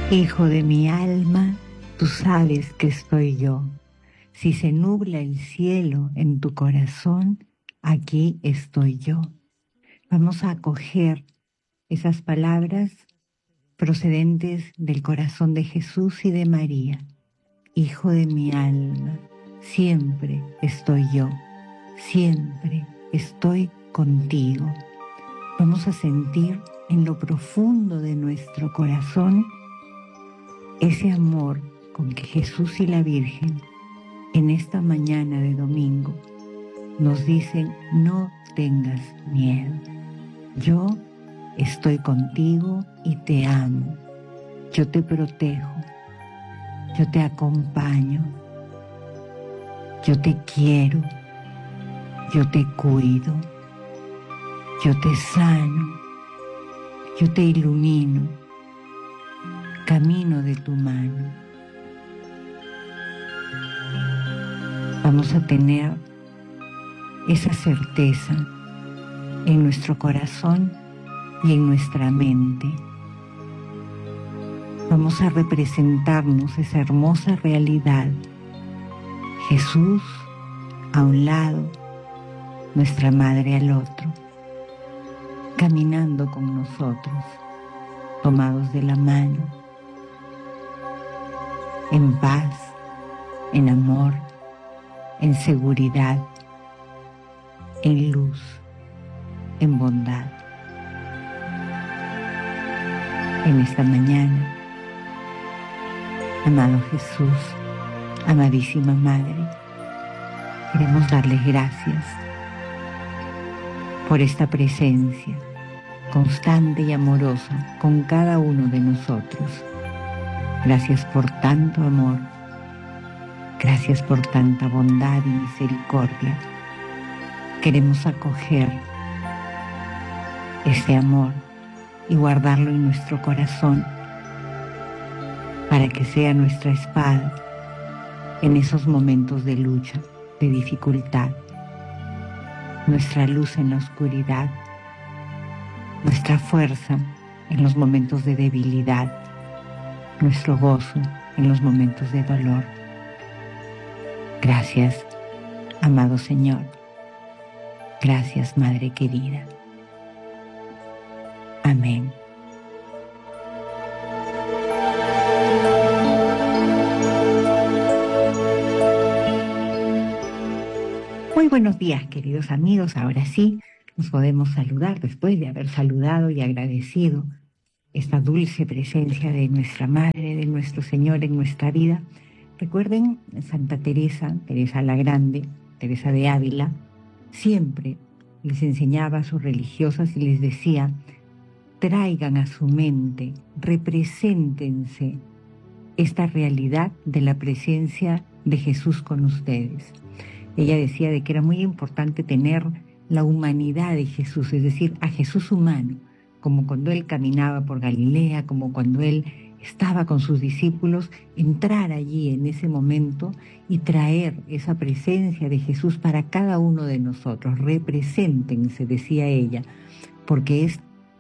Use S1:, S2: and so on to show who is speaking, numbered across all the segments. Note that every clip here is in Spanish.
S1: Hijo de mi alma, tú sabes que estoy yo. Si se nubla el cielo en tu corazón, aquí estoy yo. Vamos a acoger esas palabras procedentes del corazón de Jesús y de María. Hijo de mi alma, siempre estoy yo, siempre estoy contigo. Vamos a sentir en lo profundo de nuestro corazón ese amor con que Jesús y la Virgen en esta mañana de domingo nos dicen: no tengas miedo, yo estoy contigo y te amo, yo te protejo, yo te acompaño, yo te quiero, yo te cuido, yo te sano, yo te ilumino, camino de tu mano. Vamos a tener esa certeza en nuestro corazón y en nuestra mente. Vamos a representarnos esa hermosa realidad. Jesús a un lado, nuestra madre al otro, caminando con nosotros, tomados de la mano, en paz, en amor, en seguridad, en luz, en bondad. En esta mañana, amado Jesús, amadísima Madre, queremos darles gracias por esta presencia constante y amorosa con cada uno de nosotros. Gracias por tanto amor, gracias por tanta bondad y misericordia. Queremos acoger este amor y guardarlo en nuestro corazón para que sea nuestra espada en esos momentos de lucha, de dificultad, nuestra luz en la oscuridad, nuestra fuerza en los momentos de debilidad, nuestro gozo en los momentos de dolor. Gracias, amado Señor. Gracias, Madre querida. Amén. Muy buenos días, queridos amigos. Ahora sí, nos podemos saludar después de haber saludado y agradecido esta dulce presencia de nuestra Madre, de nuestro Señor en nuestra vida. Recuerden, Santa Teresa, Teresa la Grande, Teresa de Ávila, siempre les enseñaba a sus religiosas y les decía: traigan a su mente, represéntense esta realidad de la presencia de Jesús con ustedes. Ella decía de que era muy importante tener la humanidad de Jesús, es decir, a Jesús humano, como cuando Él caminaba por Galilea, como cuando Él estaba con sus discípulos, entrar allí en ese momento y traer esa presencia de Jesús para cada uno de nosotros. Represéntense, decía ella, porque es,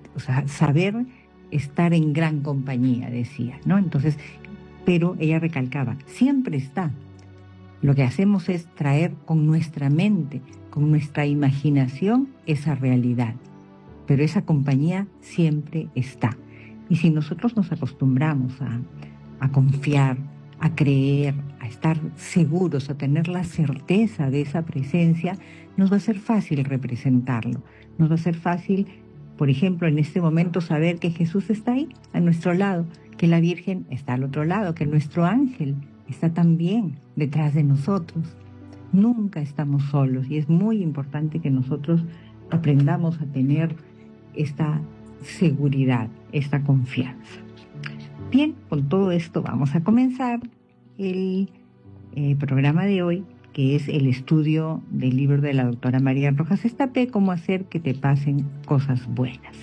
S1: saber estar en gran compañía, decía, ¿no? Entonces, pero ella recalcaba, siempre está. Lo que hacemos es traer con nuestra mente, con nuestra imaginación, esa realidad. Pero esa compañía siempre está. Y si nosotros nos acostumbramos a confiar, a creer, a estar seguros, a tener la certeza de esa presencia, nos va a ser fácil representarlo. Nos va a ser fácil, por ejemplo, en este momento saber que Jesús está ahí, a nuestro lado, que la Virgen está al otro lado, que nuestro ángel está también detrás de nosotros. Nunca estamos solos y es muy importante que nosotros aprendamos a tener esta seguridad, esta confianza. Bien, con todo esto vamos a comenzar el programa de hoy, que es el estudio del libro de la doctora María Rojas Estapé, Cómo hacer que te pasen cosas buenas.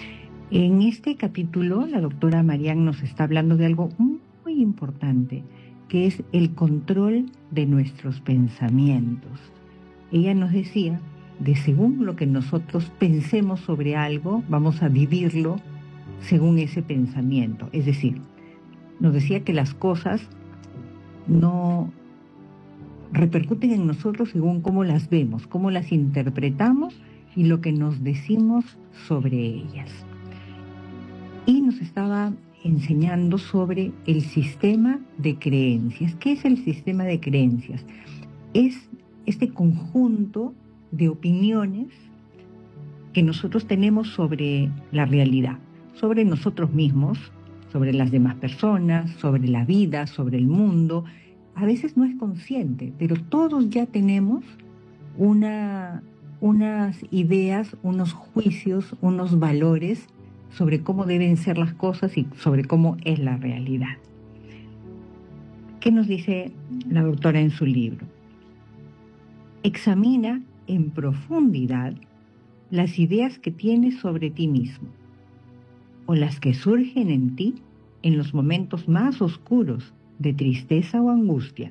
S1: En este capítulo, la doctora María nos está hablando de algo muy importante, que es el control de nuestros pensamientos. Ella nos decía, de según lo que nosotros pensemos sobre algo, vamos a vivirlo según ese pensamiento. Es decir, nos decía que las cosas no repercuten en nosotros según cómo las vemos, cómo las interpretamos y lo que nos decimos sobre ellas. Y nos estaba enseñando sobre el sistema de creencias. ¿Qué es el sistema de creencias? Es este conjunto de opiniones que nosotros tenemos sobre la realidad, sobre nosotros mismos, sobre las demás personas, sobre la vida, sobre el mundo. A veces no es consciente, pero todos ya tenemos unas ideas, unos juicios, unos valores sobre cómo deben ser las cosas y sobre cómo es la realidad. ¿Qué nos dice la doctora en su libro? Examina en profundidad las ideas que tienes sobre ti mismo o las que surgen en ti en los momentos más oscuros de tristeza o angustia.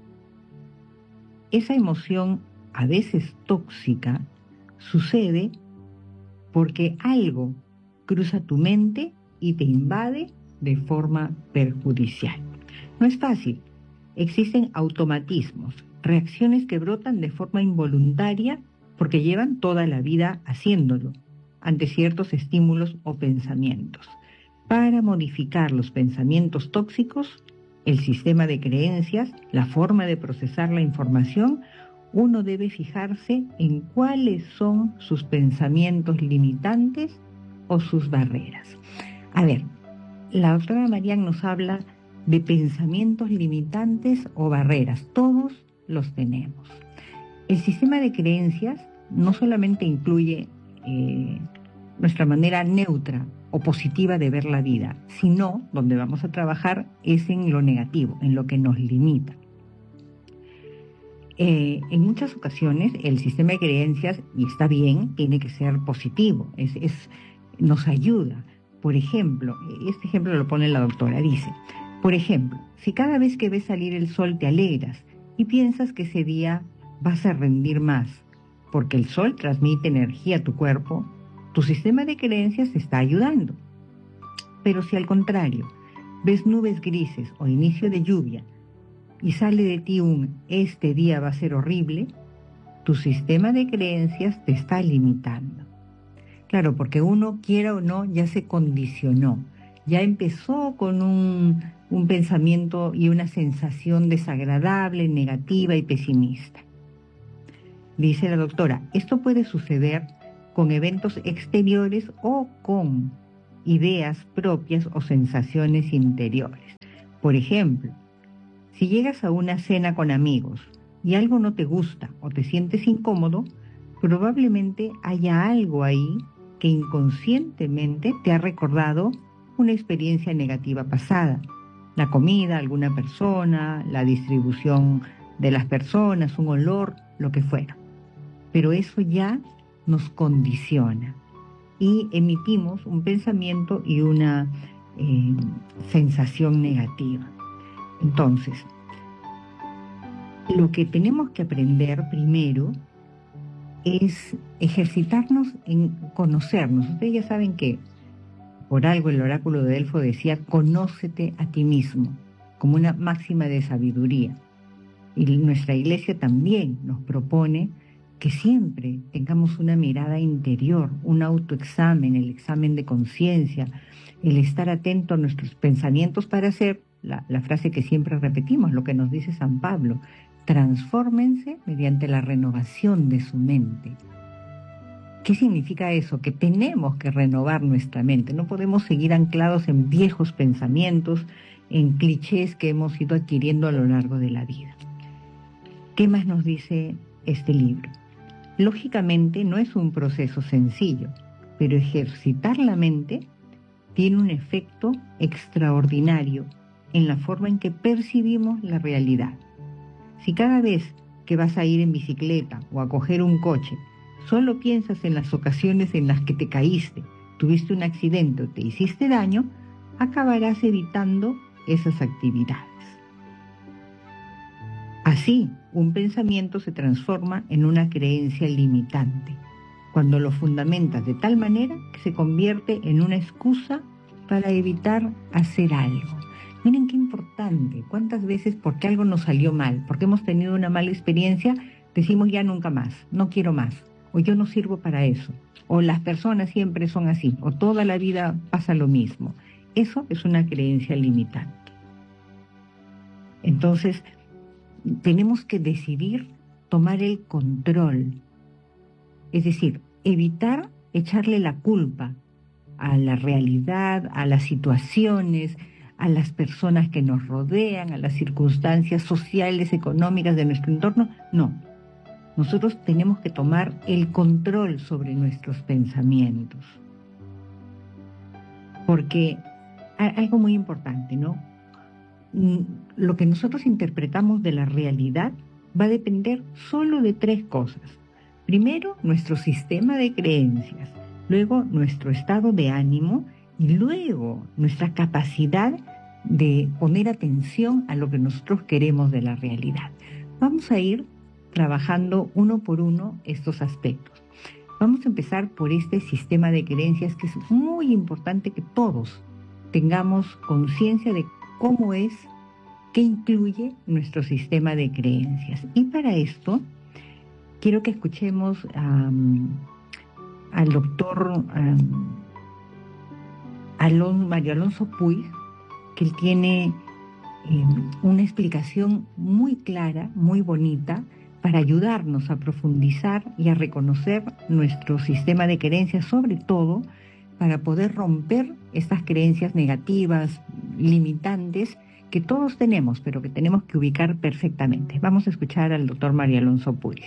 S1: Esa emoción, a veces tóxica, sucede porque algo cruza tu mente y te invade de forma perjudicial. No es fácil. Existen automatismos, reacciones que brotan de forma involuntaria porque llevan toda la vida haciéndolo ante ciertos estímulos o pensamientos. Para modificar los pensamientos tóxicos, el sistema de creencias, la forma de procesar la información, uno debe fijarse en cuáles son sus pensamientos limitantes o sus barreras. A ver, la doctora Marian nos habla de pensamientos limitantes o barreras. Todos los tenemos. El sistema de creencias no solamente incluye nuestra manera neutra o positiva de ver la vida, sino donde vamos a trabajar es en lo negativo, en lo que nos limita. En muchas ocasiones el sistema de creencias, y está bien, tiene que ser positivo, nos ayuda. Por ejemplo, este ejemplo lo pone la doctora, dice, por ejemplo, si cada vez que ves salir el sol te alegras y piensas que ese día vas a rendir más, porque el sol transmite energía a tu cuerpo, tu sistema de creencias te está ayudando. Pero si al contrario, ves nubes grises o inicio de lluvia y sale de ti este día va a ser horrible, tu sistema de creencias te está limitando. Claro, porque uno, quiera o no, ya se condicionó, ya empezó con un pensamiento y una sensación desagradable, negativa y pesimista. Dice la doctora, esto puede suceder con eventos exteriores o con ideas propias o sensaciones interiores. Por ejemplo, si llegas a una cena con amigos y algo no te gusta o te sientes incómodo, probablemente haya algo ahí que inconscientemente te ha recordado una experiencia negativa pasada. La comida, alguna persona, la distribución de las personas, un olor, lo que fuera. Pero eso ya nos condiciona y emitimos un pensamiento y una sensación negativa. Entonces, lo que tenemos que aprender primero es ejercitarnos en conocernos. Ustedes ya saben que por algo el oráculo de Delfo decía, conócete a ti mismo, como una máxima de sabiduría. Y nuestra iglesia también nos propone que siempre tengamos una mirada interior, un autoexamen, el examen de conciencia, el estar atento a nuestros pensamientos para hacer la frase que siempre repetimos, lo que nos dice San Pablo, transfórmense mediante la renovación de su mente. ¿Qué significa eso? Que tenemos que renovar nuestra mente, no podemos seguir anclados en viejos pensamientos, en clichés que hemos ido adquiriendo a lo largo de la vida. ¿Qué más nos dice este libro? Lógicamente no es un proceso sencillo, pero ejercitar la mente tiene un efecto extraordinario en la forma en que percibimos la realidad. Si cada vez que vas a ir en bicicleta o a coger un coche, solo piensas en las ocasiones en las que te caíste, tuviste un accidente o te hiciste daño, acabarás evitando esas actividades. Así, un pensamiento se transforma en una creencia limitante, cuando lo fundamentas de tal manera que se convierte en una excusa para evitar hacer algo. Miren qué importante, cuántas veces porque algo nos salió mal, porque hemos tenido una mala experiencia, decimos ya nunca más, no quiero más, o yo no sirvo para eso, o las personas siempre son así, o toda la vida pasa lo mismo. Eso es una creencia limitante. Entonces, tenemos que decidir tomar el control, es decir, evitar echarle la culpa a la realidad, a las situaciones, a las personas que nos rodean, a las circunstancias sociales, económicas de nuestro entorno. No, nosotros tenemos que tomar el control sobre nuestros pensamientos. Porque algo muy importante, ¿no? Lo que nosotros interpretamos de la realidad va a depender solo de 3 cosas. Primero, nuestro sistema de creencias, luego nuestro estado de ánimo y luego nuestra capacidad de poner atención a lo que nosotros queremos de la realidad. Vamos a ir trabajando uno por uno estos aspectos. Vamos a empezar por este sistema de creencias, que es muy importante que todos tengamos conciencia de cómo es, qué incluye nuestro sistema de creencias. Y para esto, quiero que escuchemos al doctor Mario Alonso Puig, que él tiene una explicación muy clara, muy bonita, para ayudarnos a profundizar y a reconocer nuestro sistema de creencias, sobre todo para poder romper estas creencias negativas, limitantes, que todos tenemos, pero que tenemos que ubicar perfectamente. Vamos a escuchar al doctor Mario Alonso Puig.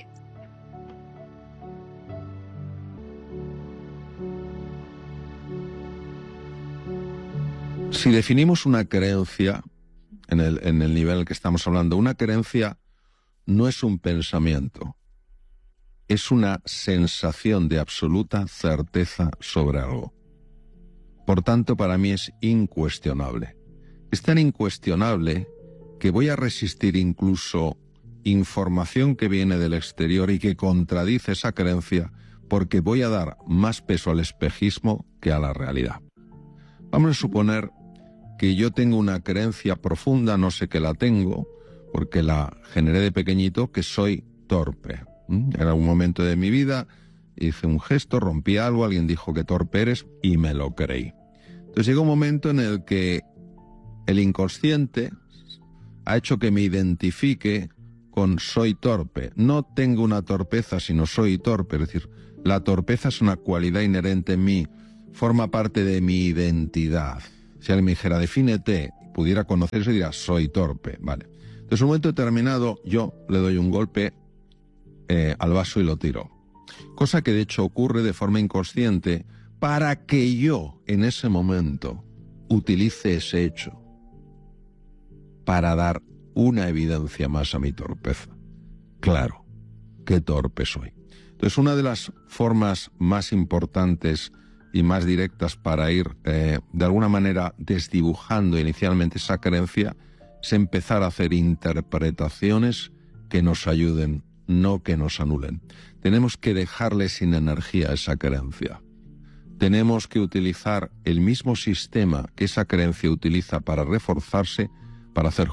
S2: Si definimos una creencia en el nivel en el que estamos hablando, una creencia no es un pensamiento, es una sensación de absoluta certeza sobre algo. Por tanto, para mí es incuestionable. Es tan incuestionable que voy a resistir incluso información que viene del exterior y que contradice esa creencia, porque voy a dar más peso al espejismo que a la realidad. Vamos a suponer que yo tengo una creencia profunda, no sé que la tengo, porque la generé de pequeñito, que soy torpe. En algún momento de mi vida hice un gesto, rompí algo, alguien dijo que torpe eres y me lo creí. Entonces llega un momento en el que el inconsciente ha hecho que me identifique con soy torpe. No tengo una torpeza, sino soy torpe. Es decir, la torpeza es una cualidad inherente en mí, forma parte de mi identidad. Si alguien me dijera, defínete, pudiera conocerse y diría, soy torpe, vale. Entonces, en un momento determinado, yo le doy un golpe al vaso y lo tiro. Cosa que de hecho ocurre de forma inconsciente para que yo, en ese momento, utilice ese hecho para dar una evidencia más a mi torpeza. Claro, qué torpe soy. Entonces, una de las formas más importantes y más directas para ir, de alguna manera, desdibujando inicialmente esa creencia, es empezar a hacer interpretaciones que nos ayuden, no que nos anulen. Tenemos que dejarle sin energía a esa creencia. Tenemos que utilizar el mismo sistema que esa creencia utiliza para reforzarse, para hacer